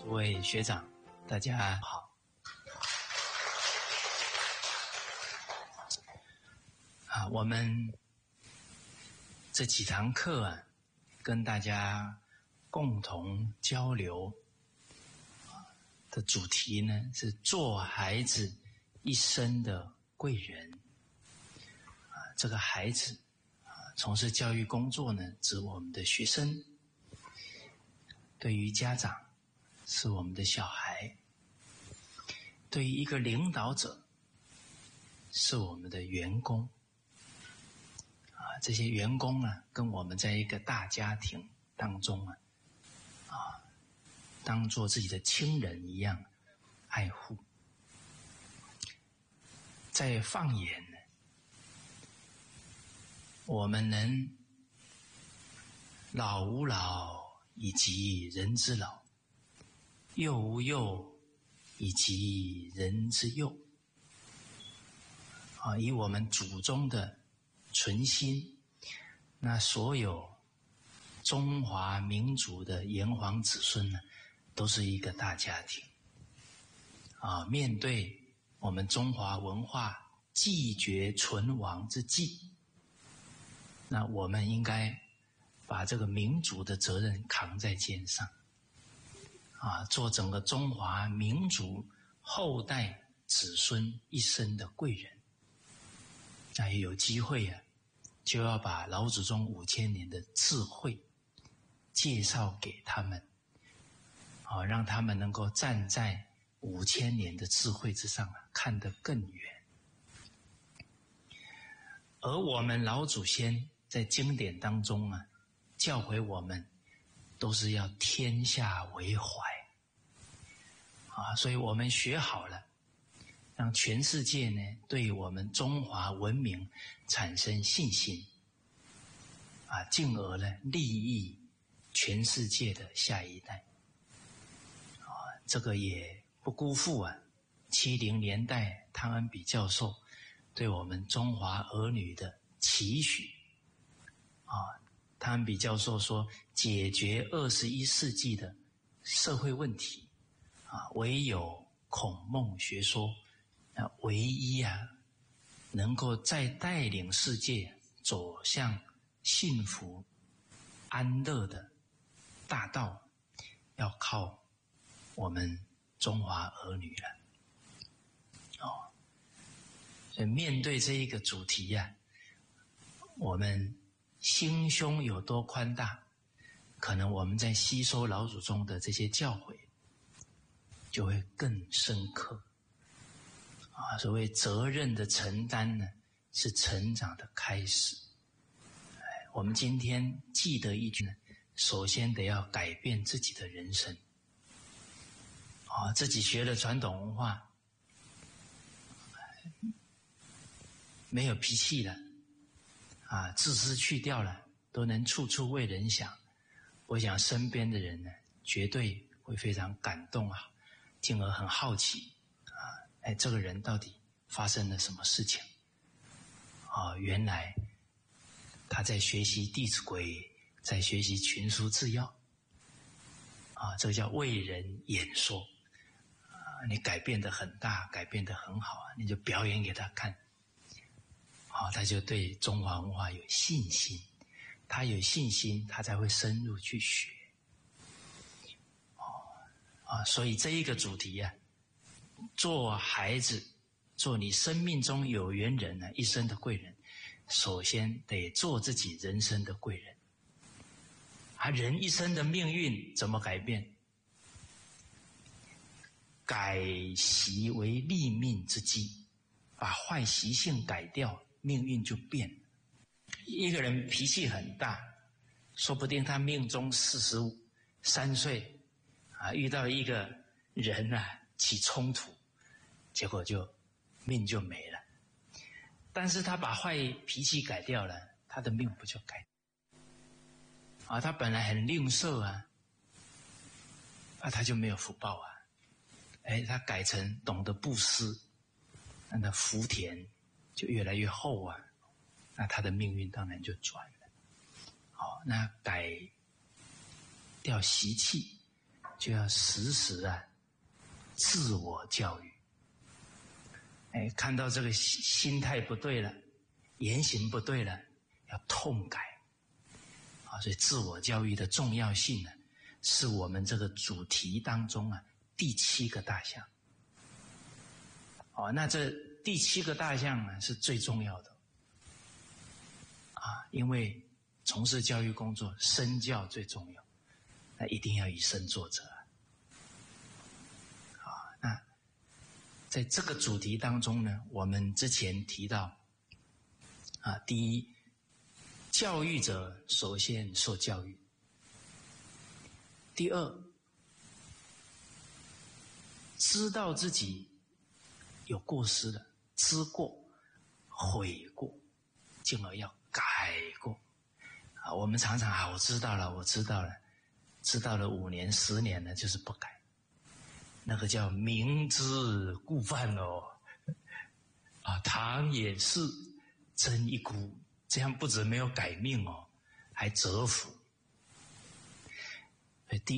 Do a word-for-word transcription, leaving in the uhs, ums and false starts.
诸位学长，大家好。啊，我们这几堂课啊，跟大家共同交流的主题呢，是做孩子一生的贵人。啊，这个孩子啊，从事教育工作呢，指我们的学生；对于家长，是我们的小孩；对于一个领导者，是我们的员工。啊，这些员工啊，跟我们在一个大家庭当中啊，啊，当作自己的亲人一样爱护。再放眼呢，我们能老吾老以及人之老，幼吾幼以及人之幼。啊，以我们祖宗的存心，那所有中华民族的炎黄子孙呢，都是一个大家庭。啊，面对我们中华文化继绝存亡之际，那我们应该把这个民族的责任扛在肩上，啊，做整个中华民族后代子孙一生的贵人。那也有机会啊，就要把老祖宗五千年的智慧介绍给他们，啊，让他们能够站在五千年的智慧之上啊，看得更远。而我们老祖先在经典当中啊，教诲我们都是要天下为怀啊，所以我们学好了，让全世界呢对我们中华文明产生信心啊，进而呢利益全世界的下一代啊，这个也不辜负啊七零年代汤恩比教授对我们中华儿女的期许啊。汤恩比教授说，解决二十一世纪的社会问题啊，唯有孔孟学说那唯一啊，能够再带领世界走向幸福安乐的大道，要靠我们中华儿女了。哦，所以面对这一个主题啊，我们心胸有多宽大，可能我们在吸收老祖宗的这些教诲就会更深刻。啊，所谓责任的承担呢，是成长的开始。哎，我们今天记得一句呢，首先得要改变自己的人生。啊，自己学了传统文化，没有脾气了，啊，自私去掉了，都能处处为人想。我想身边的人呢，绝对会非常感动啊，进而很好奇。哎，这个人到底发生了什么事情？啊，原来他在学习《弟子规》，在学习群书治要。啊，这个叫为人演说。啊，你改变得很大，改变得很好啊，你就表演给他看。啊，他就对中华文化有信心。他有信心，他才会深入去学。哦，啊，所以这一个主题啊，做孩子，做你生命中有缘人呢，一生的贵人，首先得做自己人生的贵人。啊，人一生的命运怎么改变？改习为立命之基，把坏习性改掉，命运就变了。一个人脾气很大，说不定他命中四十三岁啊，遇到一个人啊起冲突，结果就命就没了。但是他把坏脾气改掉了，他的命不就改啊？他本来很吝啬啊，啊他就没有福报啊。哎，他改成懂得布施，那他福田就越来越厚啊，那他的命运当然就转了。好，那改掉习气， 就要时时啊自我教育。哎，看到这个心心态不对了，言行不对了，要痛改。啊，所以自我教育的重要性呢，是我们这个主题当中啊第七个大项。哦，那这第七个大项呢是最重要的啊，因为从事教育工作，身教最重要，那一定要以身作则啊。那在这个主题当中呢，我们之前提到啊，第一，教育者首先受教育；第二，知道自己有过失的，知过、悔过，进而要改过。啊，我们常常啊，我知道了，我知道了，知道了五年、十年了，就是不改，那个叫明知故犯哦。啊，糖也是真一股，这样不止没有改命哦，还折福。第